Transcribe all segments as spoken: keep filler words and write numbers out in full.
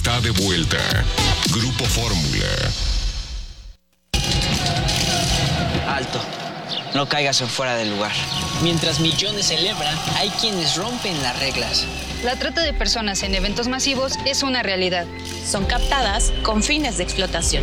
está de vuelta. Grupo Fórmula. Alto. No caigas en fuera del lugar. Mientras millones celebran, hay quienes rompen las reglas. La trata de personas en eventos masivos es una realidad. Son captadas con fines de explotación.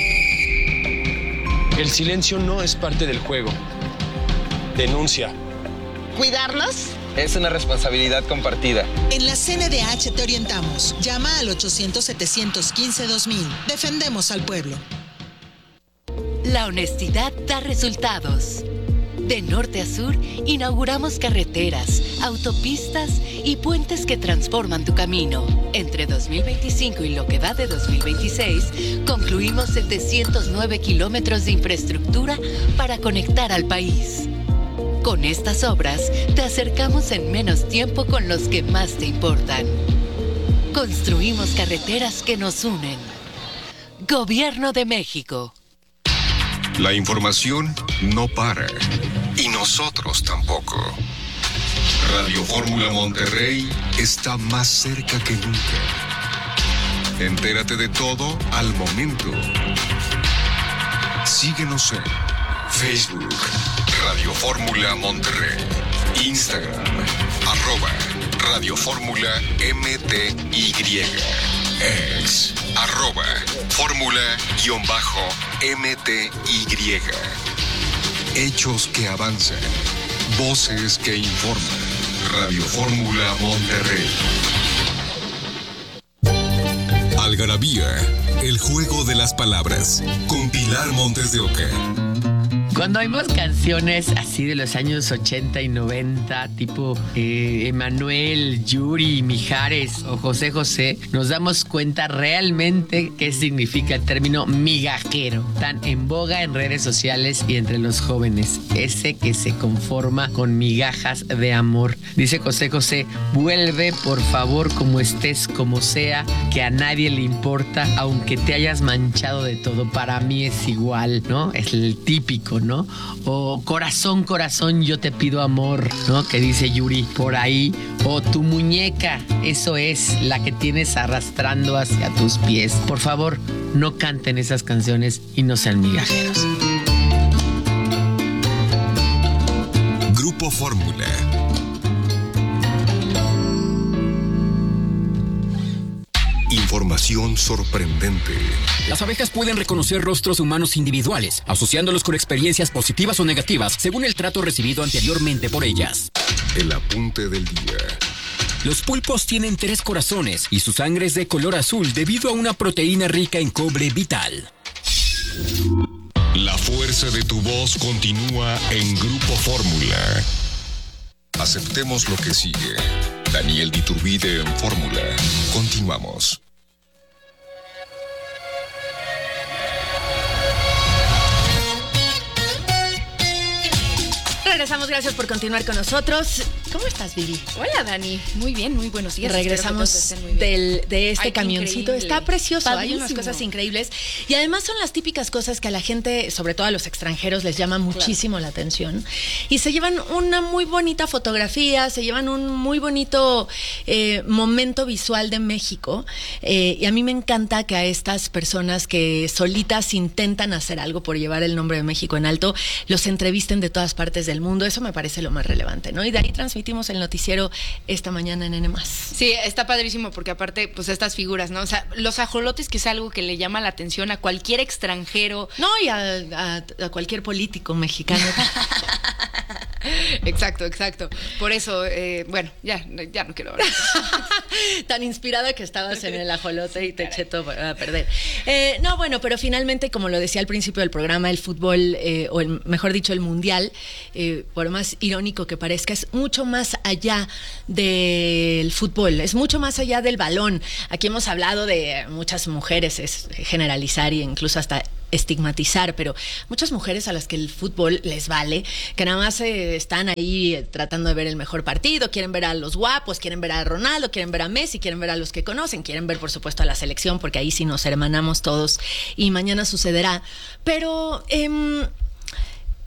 El silencio no es parte del juego. Denuncia. ¿Cuidarnos? Es una responsabilidad compartida. En la C N D H te orientamos. Llama al ochocientos, setecientos quince, dos mil. Defendemos al pueblo. La honestidad da resultados. De norte a sur, inauguramos carreteras, autopistas y puentes que transforman tu camino. Entre dos mil veinticinco y lo que va de dos mil veintiséis, concluimos setecientos nueve kilómetros de infraestructura para conectar al país. Con estas obras, te acercamos en menos tiempo con los que más te importan. Construimos carreteras que nos unen. Gobierno de México. La información no para. Y nosotros tampoco. Radio Fórmula Monterrey está más cerca que nunca. Entérate de todo al momento. Síguenos en Facebook, Radio Fórmula Monterrey, Instagram, arroba Radio Fórmula M T Y, ex, arroba Fórmula-M T Y. Hechos que avanzan, voces que informan. Radio Fórmula Monterrey. Algarabía, el juego de las palabras, con Pilar Montes de Oca. Cuando oímos canciones así de los años ochenta y noventa, tipo eh, Emanuel, Yuri, Mijares o José José, nos damos cuenta realmente qué significa el término migajero, tan en boga en redes sociales y entre los jóvenes. Ese que se conforma con migajas de amor. Dice José José, vuelve por favor como estés, como sea, que a nadie le importa, aunque te hayas manchado de todo. Para mí es igual, ¿no? Es el típico, ¿no? O corazón, corazón, yo te pido amor, ¿no? Que dice Yuri por ahí. O tu muñeca, eso es la que tienes arrastrando hacia tus pies. Por favor, no canten esas canciones y no sean migajeros. Grupo Fórmula. Información sorprendente. Las abejas pueden reconocer rostros humanos individuales, asociándolos con experiencias positivas o negativas, según el trato recibido anteriormente por ellas. El apunte del día. Los pulpos tienen tres corazones y su sangre es de color azul debido a una proteína rica en cobre vital. La fuerza de tu voz continúa en Grupo Fórmula. Aceptemos lo que sigue. Daniel Diturbide en Fórmula. Continuamos. Regresamos, gracias por continuar con nosotros. ¿Cómo estás, Vivi? Hola, Dani. Muy bien, muy buenos días. Regresamos del, de este Ay, camioncito. Increíble. Está precioso, Padrísimo. Hay unas cosas increíbles. Y además son las típicas cosas que a la gente, sobre todo a los extranjeros, les llama muchísimo claro. la atención. Y se llevan una muy bonita fotografía, se llevan un muy bonito eh, momento visual de México. Eh, y a mí me encanta que a estas personas que solitas intentan hacer algo por llevar el nombre de México en alto, los entrevisten de todas partes del mundo. Eso me parece lo más relevante, ¿no? Y de ahí transmitimos el noticiero esta mañana en N más. Sí, está padrísimo porque aparte, pues estas figuras, ¿no? O sea, los ajolotes, que es algo que le llama la atención a cualquier extranjero. No, y a, a, a cualquier político mexicano. Exacto, exacto. Por eso, eh, bueno, ya, ya no quiero hablar. Tan inspirada que estabas en el ajolote y te eché todo a perder. Eh, no, bueno, pero finalmente, como lo decía al principio del programa, el fútbol, eh, o el, mejor dicho, el mundial, eh, por más irónico que parezca, es mucho más allá del fútbol, es mucho más allá del balón. Aquí hemos hablado de muchas mujeres, es generalizar e incluso hasta estigmatizar, pero muchas mujeres a las que el fútbol les vale, que nada más eh, están ahí eh, tratando de ver el mejor partido, quieren ver a los guapos, quieren ver a Ronaldo, quieren ver a Messi, quieren ver a los que conocen, quieren ver por supuesto a la selección, porque ahí sí nos hermanamos todos y mañana sucederá. Pero eh,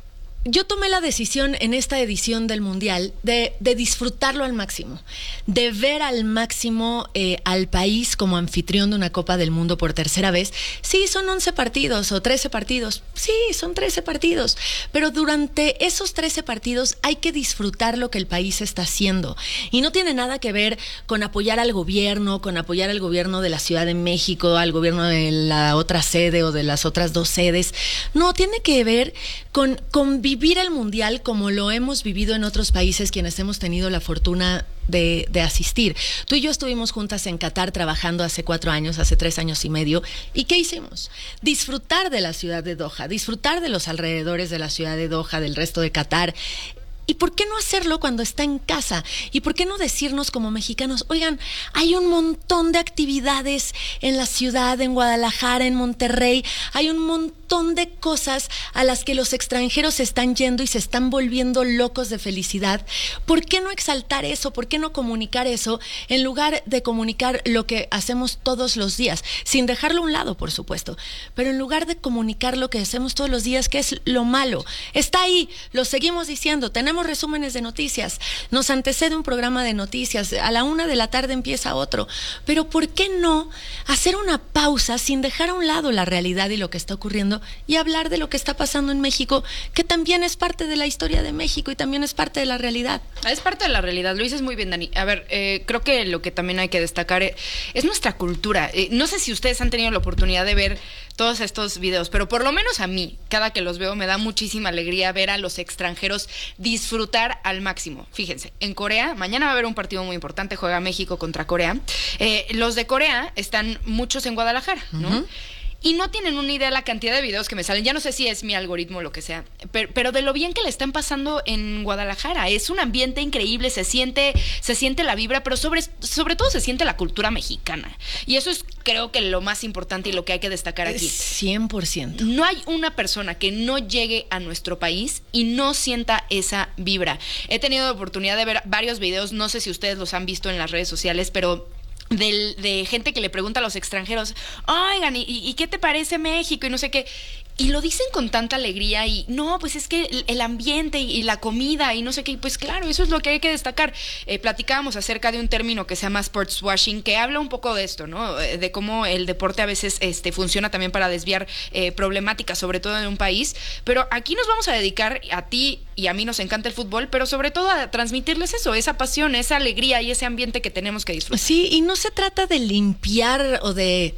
yo tomé la decisión en esta edición del Mundial de, de disfrutarlo al máximo, de ver al máximo eh, al país como anfitrión de una Copa del Mundo por tercera vez. Sí, son once partidos o trece partidos. Sí, son trece partidos. Pero durante esos trece partidos hay que disfrutar lo que el país está haciendo. Y no tiene nada que ver con apoyar al gobierno, con apoyar al gobierno de la Ciudad de México, al gobierno de la otra sede o de las otras dos sedes. No, tiene que ver con, con vivir el Mundial como lo hemos vivido en otros países quienes hemos tenido la fortuna de, de asistir. Tú y yo estuvimos juntas en Qatar trabajando hace cuatro años, hace tres años y medio. ¿Y qué hicimos? Disfrutar de la ciudad de Doha, disfrutar de los alrededores de la ciudad de Doha, del resto de Qatar. ¿Y por qué no hacerlo cuando está en casa? ¿Y por qué no decirnos como mexicanos, oigan, hay un montón de actividades en la ciudad, en Guadalajara, en Monterrey, hay un montón de cosas a las que los extranjeros se están yendo y se están volviendo locos de felicidad? ¿Por qué no exaltar eso? ¿Por qué no comunicar eso en lugar de comunicar lo que hacemos todos los días? Sin dejarlo a un lado, por supuesto, pero en lugar de comunicar lo que hacemos todos los días, que es lo malo. Está ahí, lo seguimos diciendo, tenemos Tenemos resúmenes de noticias, nos antecede un programa de noticias, a la una de la tarde empieza otro, pero ¿por qué no hacer una pausa sin dejar a un lado la realidad y lo que está ocurriendo y hablar de lo que está pasando en México, que también es parte de la historia de México y también es parte de la realidad? Es parte de la realidad, lo dices muy bien, Dani. A ver, eh, creo que lo que también hay que destacar es, es nuestra cultura. Eh, no sé si ustedes han tenido la oportunidad de ver todos estos videos, pero por lo menos a mí, cada que los veo, me da muchísima alegría ver a los extranjeros disfrutar al máximo. Fíjense, en Corea, mañana va a haber un partido muy importante, juega México contra Corea. Eh, los de Corea están muchos en Guadalajara, ¿no? Uh-huh. Y no tienen una idea de la cantidad de videos que me salen. Ya no sé si es mi algoritmo o lo que sea, pero, pero de lo bien que le están pasando en Guadalajara. Es un ambiente increíble, se siente, se siente la vibra, pero sobre, sobre todo se siente la cultura mexicana. Y eso es, creo que lo más importante y lo que hay que destacar aquí. cien por ciento. No hay una persona que no llegue a nuestro país y no sienta esa vibra. He tenido la oportunidad de ver varios videos, no sé si ustedes los han visto en las redes sociales, pero De, de gente que le pregunta a los extranjeros, oigan, ¿y, y qué te parece México? Y no sé qué. Y lo dicen con tanta alegría y no, pues es que el, el ambiente y, y la comida y no sé qué, pues claro, eso es lo que hay que destacar. Eh, platicábamos acerca de un término que se llama sports washing, que habla un poco de esto, ¿no? De cómo el deporte a veces este, funciona también para desviar eh, problemáticas, sobre todo en un país. Pero aquí nos vamos a dedicar, a ti y a mí nos encanta el fútbol, pero sobre todo a transmitirles eso, esa pasión, esa alegría y ese ambiente que tenemos que disfrutar. Sí, y no se trata de limpiar o de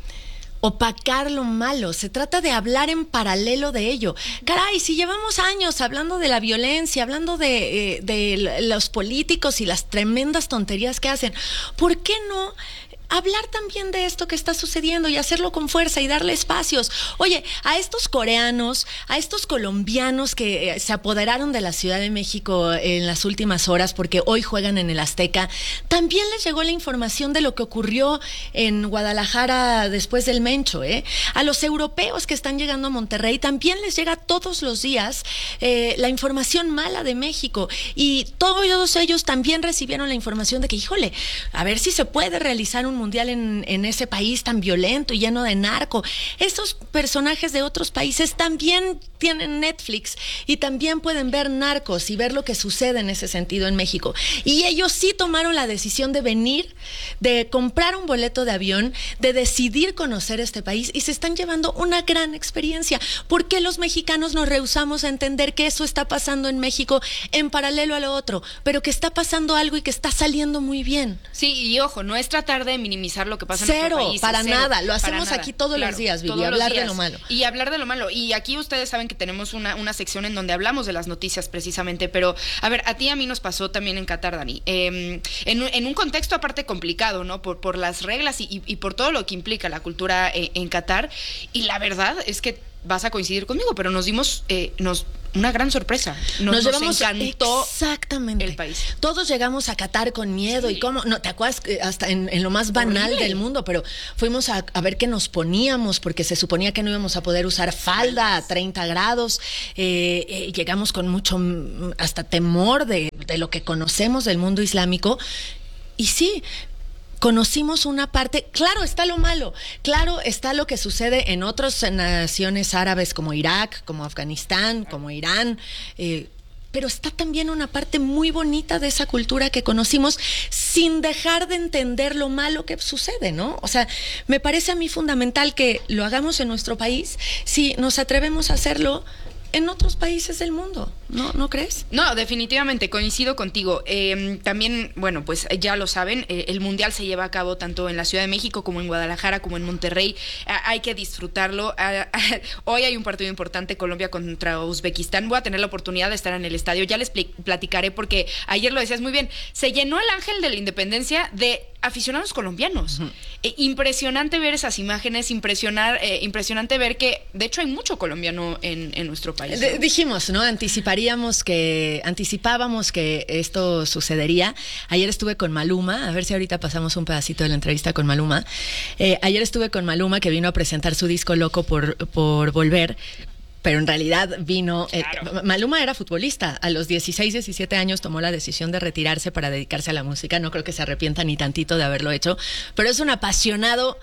opacar lo malo, se trata de hablar en paralelo de ello. Caray, si llevamos años hablando de la violencia, hablando de, eh, de los políticos y las tremendas tonterías que hacen, ¿por qué no hablar también de esto que está sucediendo y hacerlo con fuerza y darle espacios? Oye, a estos coreanos, a estos colombianos que eh, se apoderaron de la Ciudad de México en las últimas horas porque hoy juegan en el Azteca, también les llegó la información de lo que ocurrió en Guadalajara después del Mencho, ¿eh? A los europeos que están llegando a Monterrey también les llega todos los días eh, la información mala de México, y todos ellos también recibieron la información de que, híjole, a ver si se puede realizar un mundial en, en ese país tan violento y lleno de narco. Estos personajes de otros países también tienen Netflix y también pueden ver Narcos y ver lo que sucede en ese sentido en México. Y ellos sí tomaron la decisión de venir, de comprar un boleto de avión, de decidir conocer este país, y se están llevando una gran experiencia. ¿Por qué los mexicanos nos rehusamos a entender que eso está pasando en México en paralelo a lo otro, pero que está pasando algo y que está saliendo muy bien? Sí, y ojo, no es tratar de minimizar lo que pasa cero, en nuestro país. Para cero, nada, lo hacemos nada. aquí todos claro, los días, Vivi, todos hablar los días. de lo malo. Y hablar de lo malo. Y aquí ustedes saben que tenemos una, una sección en donde hablamos de las noticias precisamente, pero a ver, a ti y a mí nos pasó también en Qatar, Dani, eh, en, en un contexto aparte complicado, ¿no? Por, por las reglas y, y, y por todo lo que implica la cultura en, en Qatar, y la verdad es que vas a coincidir conmigo, pero nos dimos eh, nos una gran sorpresa. Nos, nos, nos encantó exactamente el país. Todos llegamos a Qatar con miedo, sí. Y cómo, no te acuerdas, hasta en, en lo más banal horrible del mundo, pero fuimos a, a ver qué nos poníamos, porque se suponía que no íbamos a poder usar falda a treinta grados. Eh, eh, llegamos con mucho hasta temor de, de lo que conocemos del mundo islámico. Y sí, conocimos una parte, claro está lo malo, claro está lo que sucede en otras naciones árabes como Irak, como Afganistán, como Irán, eh, pero está también una parte muy bonita de esa cultura que conocimos sin dejar de entender lo malo que sucede, ¿no? O sea, me parece a mí fundamental que lo hagamos en nuestro país si nos atrevemos a hacerlo en otros países del mundo, ¿no? ¿No crees? No, definitivamente, coincido contigo. Eh, también, bueno, pues ya lo saben, eh, el Mundial se lleva a cabo tanto en la Ciudad de México como en Guadalajara, como en Monterrey. Ah, hay que disfrutarlo. Ah, ah, hoy hay un partido importante, Colombia contra Uzbekistán. Voy a tener la oportunidad de estar en el estadio. Ya les pl- platicaré porque ayer lo decías muy bien. Se llenó el Ángel de la Independencia de aficionados colombianos. Uh-huh. Eh, impresionante ver esas imágenes, impresionar, eh, impresionante ver que, de hecho, hay mucho colombiano en, en nuestro país. ¿no? Dijimos, ¿no? Anticiparíamos que, anticipábamos que esto sucedería. Ayer estuve con Maluma, a ver si ahorita pasamos un pedacito de la entrevista con Maluma. Eh, ayer estuve con Maluma, que vino a presentar su disco Loco por, por Volver. Pero en realidad vino... Claro. Eh, Maluma era futbolista. A los dieciséis, diecisiete años tomó la decisión de retirarse para dedicarse a la música. No creo que se arrepienta ni tantito de haberlo hecho. Pero es un apasionado...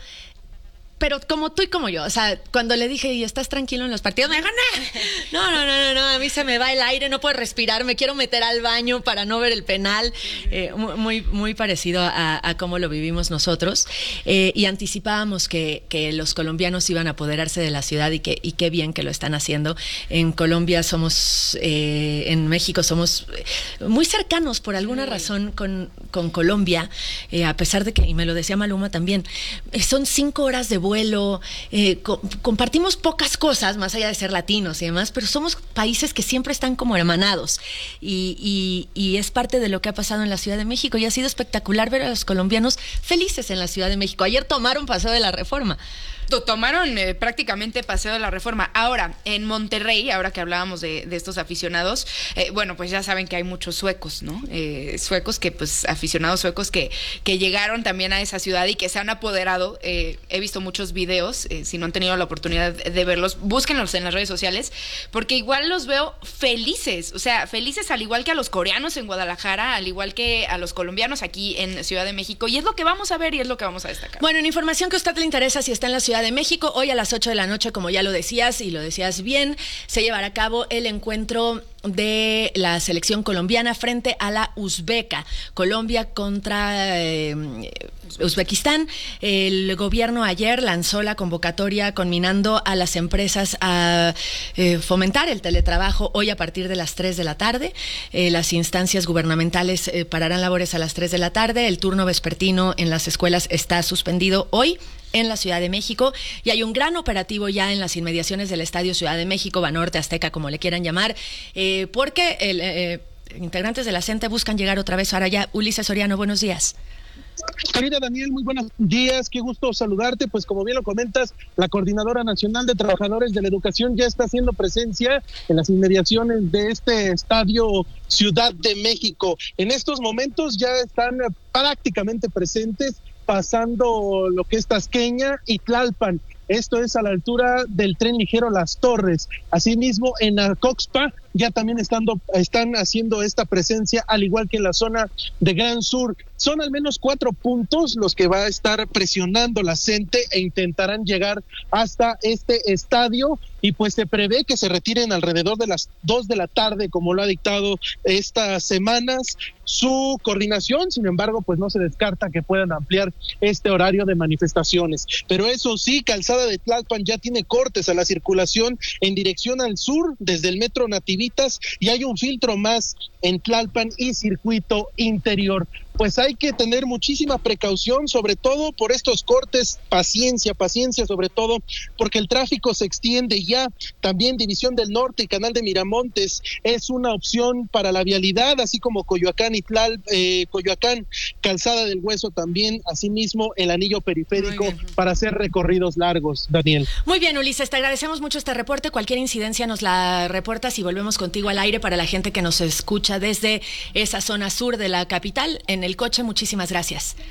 Pero como tú y como yo, o sea, cuando le dije, ¿y estás tranquilo en los partidos? Me dijo, no, no, no, no, no, a mí se me va el aire, no puedo respirar, me quiero meter al baño para no ver el penal. Eh, muy, muy parecido a, a cómo lo vivimos nosotros. Eh, y anticipábamos que, que los colombianos iban a apoderarse de la ciudad y que y qué bien que lo están haciendo. En Colombia somos, eh, en México somos muy cercanos por alguna razón con, con Colombia, eh, a pesar de que, y me lo decía Maluma también, eh, son cinco horas de vuelo. Vuelo, eh, co- compartimos pocas cosas más allá de ser latinos y demás, pero somos países que siempre están como hermanados y, y, y es parte de lo que ha pasado en la Ciudad de México y ha sido espectacular ver a los colombianos felices en la Ciudad de México. Ayer tomaron Paseo de la Reforma. Tomaron eh, prácticamente Paseo de la Reforma. Ahora, en Monterrey, ahora que hablábamos de, de estos aficionados, eh, bueno, pues ya saben que hay muchos suecos, ¿no? Eh, suecos que, pues, aficionados suecos que, que llegaron también a esa ciudad y que se han apoderado. Eh, he visto muchos videos, eh, si no han tenido la oportunidad de verlos, búsquenlos en las redes sociales, porque igual los veo felices, o sea, felices al igual que a los coreanos en Guadalajara, al igual que a los colombianos aquí en Ciudad de México, y es lo que vamos a ver y es lo que vamos a destacar. Bueno, en información que a usted le interesa, si está en la Ciudad de México, hoy a las ocho de la noche, como ya lo decías y lo decías bien, se llevará a cabo el encuentro de la selección colombiana frente a la uzbeca. Colombia contra eh, Uzbekistán. El gobierno ayer lanzó la convocatoria conminando a las empresas a eh, fomentar el teletrabajo hoy a partir de las tres de la tarde. Eh, las instancias gubernamentales eh, pararán labores a las tres de la tarde. El turno vespertino en las escuelas está suspendido hoy en la Ciudad de México y hay un gran operativo ya en las inmediaciones del Estadio Ciudad de México, Banorte, Azteca, como le quieran llamar, eh, porque el, eh, integrantes de la CENTE buscan llegar otra vez ahora ya. Ulises Soriano, buenos días. Querida Daniel, muy buenos días, qué gusto saludarte. Pues como bien lo comentas, la Coordinadora Nacional de Trabajadores de la Educación ya está haciendo presencia en las inmediaciones de este Estadio Ciudad de México. En estos momentos ya están prácticamente presentes pasando lo que es Tasqueña y Tlalpan. Esto es a la altura del tren ligero Las Torres. Asimismo, en Acoxpa ya también estando, están haciendo esta presencia, al igual que en la zona de Gran Sur. Son al menos cuatro puntos los que va a estar presionando la CENTE e intentarán llegar hasta este estadio, y pues se prevé que se retiren alrededor de las dos de la tarde, como lo ha dictado estas semanas su coordinación. Sin embargo, pues no se descarta que puedan ampliar este horario de manifestaciones. Pero eso sí, Calzada de Tlalpan ya tiene cortes a la circulación en dirección al sur desde el Metro Nativitas, y hay un filtro más en Tlalpan y Circuito Interior. Pues hay que tener muchísima precaución, sobre todo por estos cortes, paciencia, paciencia sobre todo, porque el tráfico se extiende ya. También División del Norte y Canal de Miramontes es una opción para la vialidad, así como Coyoacán y Tlal, eh, Coyoacán, Calzada del Hueso también, asimismo el anillo periférico para hacer recorridos largos, Daniel. Muy bien, Ulises, te agradecemos mucho este reporte. Cualquier incidencia nos la reportas y volvemos contigo al aire para la gente que nos escucha desde esa zona sur de la capital, en el coche. Muchísimas gracias.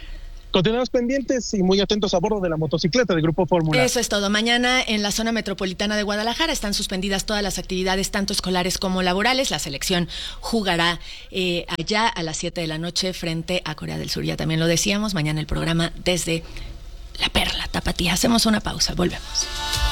Continuamos pendientes y muy atentos a bordo de la motocicleta de Grupo Fórmula. Eso es todo. Mañana en la zona metropolitana de Guadalajara están suspendidas todas las actividades, tanto escolares como laborales. La selección jugará eh, allá a las siete de la noche frente a Corea del Sur. Ya también lo decíamos, mañana el programa desde La Perla, Tapatía. Hacemos una pausa, volvemos.